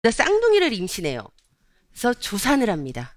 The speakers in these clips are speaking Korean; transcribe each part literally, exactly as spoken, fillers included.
쌍둥이를 임신해요. 그래서 조산을 합니다.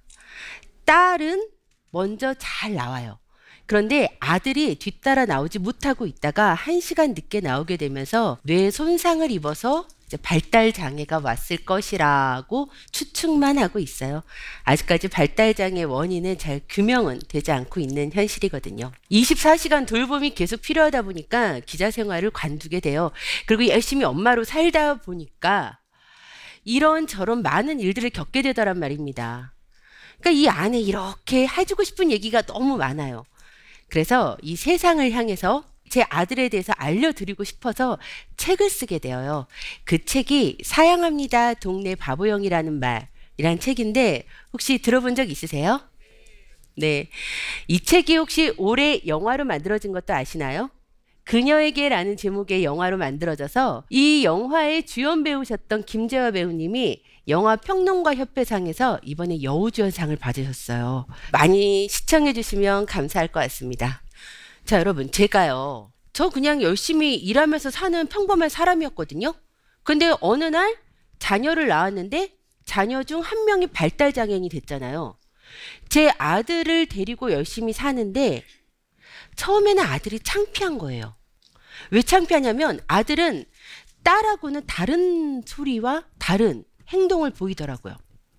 딸은 먼저 잘 나와요. 그런데 아들이 뒤따라 나오지 못하고 있다가 한 시간 늦게 나오게 되면서 뇌 손상을 입어서 이제 발달 장애가 왔을 것이라고 추측만 하고 있어요. 아직까지 발달 장애 원인은 잘 규명은 되지 않고 있는 현실이거든요. 이십사 시간 돌봄이 계속 필요하다 보니까 기자 생활을 관두게 돼요. 그리고 열심히 엄마로 살다 보니까 이런저런 많은 일들을 겪게 되더란 말입니다. 그러니까 이 안에 이렇게 해주고 싶은 얘기가 너무 많아요. 그래서 이 세상을 향해서 제 아들에 대해서 알려드리고 싶어서 책을 쓰게 되어요. 그 책이 사양합니다 동네 바보형이라는 말이란 책인데 혹시 들어본 적 있으세요? 네. 이 책이 혹시 올해 영화로 만들어진 것도 아시나요? 그녀에게라는 제목의 영화로 만들어져서 이 영화의 주연 배우셨던 김재화 배우님이 영화 평론가 협회상에서 이번에 여우주연상을 받으셨어요. 많이 시청해 주시면 감사할 것 같습니다. 자, 여러분, 제가요. 저 그냥 열심히 일하면서 사는 평범한 사람이었거든요. 근데 어느 날 자녀를 낳았는데 자녀 중 한 명이 발달 장애인이 됐잖아요. 제 아들을 데리고 열심히 사는데 처음에는 아들이 창피한 거예요. 왜 창피하냐면 아들은 딸하고는 다른 소리와 다른 행동을 보이더라고요.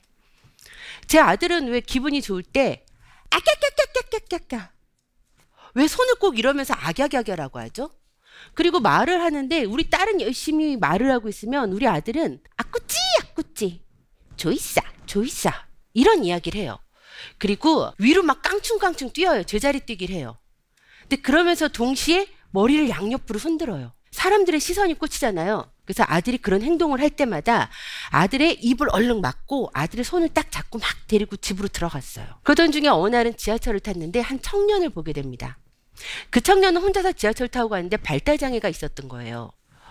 제 아들은 왜 기분이 좋을 때 아까까까까까까 왜 손을 꼭 이러면서 아갸갸갸라고 하죠? 그리고 말을 하는데 우리 딸은 열심히 말을 하고 있으면 우리 아들은 아꾸찌 아꾸찌 조이싸 조이싸 이런 이야기를 해요. 그리고 위로 막 깡충깡충 뛰어요. 제자리 뛰기를 해요. 근데 그러면서 동시에 머리를 양옆으로 흔들어요. 사람들의 시선이 꽂히잖아요. 그래서 아들이 그런 행동을 할 때마다 아들의 입을 얼른 막고 아들의 손을 딱 잡고 막 데리고 집으로 들어갔어요. 그러던 중에 어느 날은 지하철을 탔는데 한 청년을 보게 됩니다. 그 청년은 혼자서 지하철 타고 가는데 발달장애가 있었던 거예요.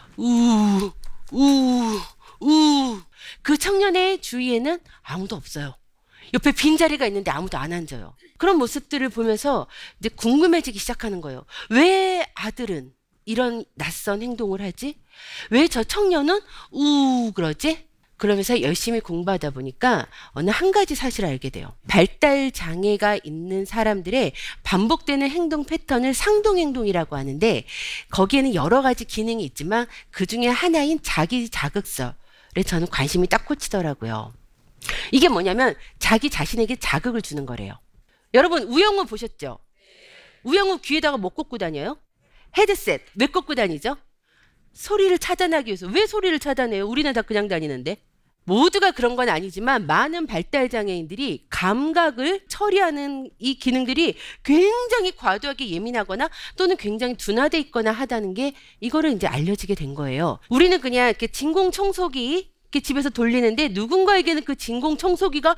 우, 우, 우. 그 청년의 주위에는 아무도 없어요. 옆에 빈자리가 있는데 아무도 안 앉아요. 그런 모습들을 보면서 이제 궁금해지기 시작하는 거예요. 왜 아들은 이런 낯선 행동을 하지? 왜 저 청년은 우 그러지? 그러면서 열심히 공부하다 보니까 어느 한 가지 사실을 알게 돼요. 발달 장애가 있는 사람들의 반복되는 행동 패턴을 상동행동이라고 하는데 거기에는 여러 가지 기능이 있지만 그 중에 하나인 자기 자극설에 저는 관심이 딱 꽂히더라고요. 이게 뭐냐면 자기 자신에게 자극을 주는 거래요. 여러분 우영우 보셨죠? 우영우 귀에다가 뭐 꽂고 다녀요? 헤드셋. 왜 꽂고 다니죠? 소리를 차단하기 위해서. 왜 소리를 차단해요? 우리는 다 그냥 다니는데. 모두가 그런 건 아니지만 많은 발달 장애인들이 감각을 처리하는 이 기능들이 굉장히 과도하게 예민하거나 또는 굉장히 둔화돼 있거나 하다는 게 이거를 이제 알려지게 된 거예요. 우리는 그냥 이렇게 진공 청소기 이렇게 집에서 돌리는데 누군가에게는 그 진공 청소기가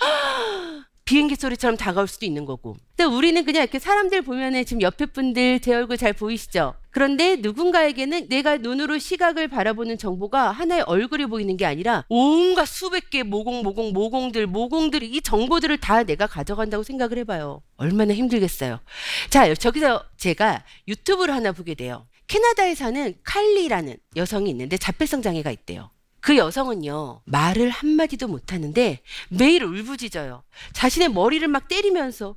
비행기 소리처럼 다가올 수도 있는 거고. 근데 우리는 그냥 이렇게 사람들 보면은 지금 옆에 분들 제 얼굴 잘 보이시죠? 그런데 누군가에게는 내가 눈으로 시각을 바라보는 정보가 하나의 얼굴이 보이는 게 아니라 온갖 수백 개의 모공, 모공, 모공들, 모공들이 이 정보들을 다 내가 가져간다고 생각을 해봐요. 얼마나 힘들겠어요. 자, 저기서 제가 유튜브를 하나 보게 돼요. 캐나다에 사는 칼리라는 여성이 있는데 자폐성 장애가 있대요. 그 여성은요, 말을 한마디도 못하는데 매일 울부짖어요. 자신의 머리를 막 때리면서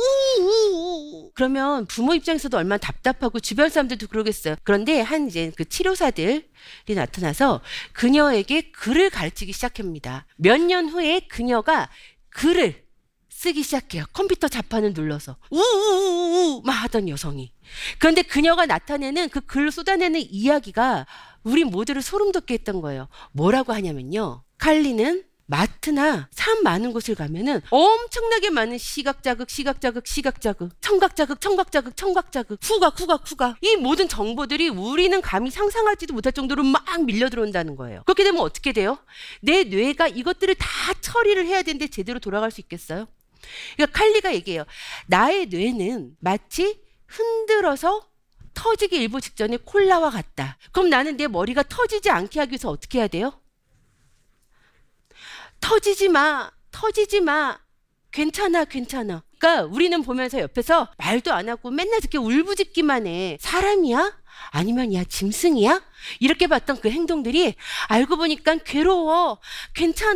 우우우. 그러면 부모 입장에서도 얼마나 답답하고 주변 사람들도 그러겠어요. 그런데 한 이제 그 치료사들이 나타나서 그녀에게 글을 가르치기 시작합니다. 몇 년 후에 그녀가 글을 쓰기 시작해요. 컴퓨터 자판을 눌러서 우우우우 막 하던 여성이. 그런데 그녀가 나타내는 그 글을 쏟아내는 이야기가 우리 모두를 소름 돋게 했던 거예요. 뭐라고 하냐면요. 칼리는 마트나 사람 많은 곳을 가면은 엄청나게 많은 시각자극, 시각자극, 시각자극, 청각자극, 청각자극, 청각자극, 후각, 후각, 후각. 이 모든 정보들이 우리는 감히 상상하지도 못할 정도로 막 밀려 들어온다는 거예요. 그렇게 되면 어떻게 돼요? 내 뇌가 이것들을 다 처리를 해야 되는데 제대로 돌아갈 수 있겠어요? 그러니까 칼리가 얘기해요. 나의 뇌는 마치 흔들어서 터지기 일보 직전에 콜라와 같다. 그럼 나는 내 머리가 터지지 않게 하기 위해서 어떻게 해야 돼요? 터지지 마, 터지지 마. 괜찮아, 괜찮아. 그러니까 우리는 보면서 옆에서 말도 안 하고 맨날 이렇게 울부짖기만 해. 사람이야? 아니면 야 짐승이야? 이렇게 봤던 그 행동들이 알고 보니까 괴로워, 괜찮아.